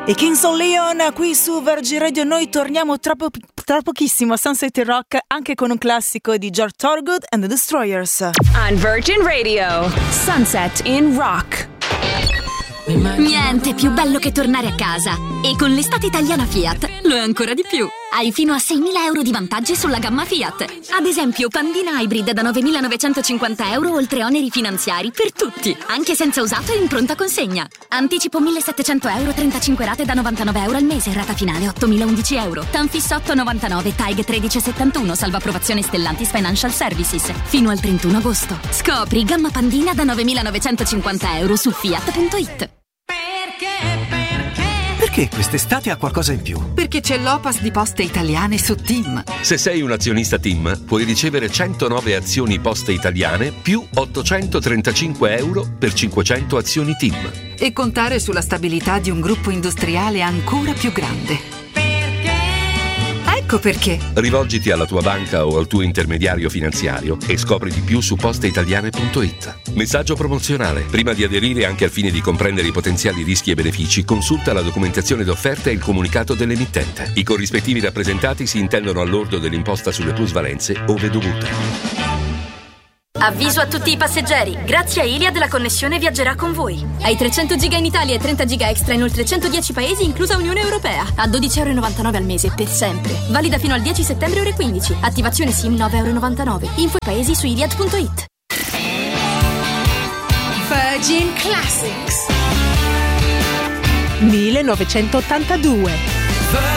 E Kings of Leon qui su Virgin Radio. Noi torniamo tra pochissimo a Sunset Rock, anche con un classico di George Thorogood and the Destroyers. On Virgin Radio, Sunset in Rock. Niente più bello che tornare a casa. E con l'estate italiana Fiat lo è ancora di più. Hai fino a 6.000 euro di vantaggi sulla gamma Fiat. Ad esempio Pandina Hybrid da 9.950 euro oltre oneri finanziari per tutti, anche senza usato e in pronta consegna. Anticipo 1.700 euro, 35 rate da 99 euro al mese, rata finale 8.011 euro. Tanfis 8,99, TAG 1371, salvo approvazione Stellantis Financial Services. Fino al 31 agosto. Scopri gamma Pandina da 9.950 euro su Fiat.it. Perché quest'estate ha qualcosa in più? Perché c'è l'Opas di Poste Italiane su TIM. Se sei un azionista TIM, puoi ricevere 109 azioni Poste Italiane più 835 euro per 500 azioni TIM. E contare sulla stabilità di un gruppo industriale ancora più grande. Ecco perché. Rivolgiti alla tua banca o al tuo intermediario finanziario e scopri di più su posteitaliane.it. Messaggio promozionale. Prima di aderire, anche al fine di comprendere i potenziali rischi e benefici, consulta la documentazione d'offerta e il comunicato dell'emittente. I corrispettivi rappresentati si intendono al lordo dell'imposta sulle plusvalenze ove dovute. Avviso a tutti i passeggeri, grazie a Iliad la connessione viaggerà con voi. Hai 300 giga in Italia e 30 giga extra in oltre 110 paesi, inclusa Unione Europea. A 12,99 al mese per sempre. Valida fino al 10 settembre ore 15. Attivazione SIM 9,99 €. Info paesi su iliad.it. Virgin Classics 1982.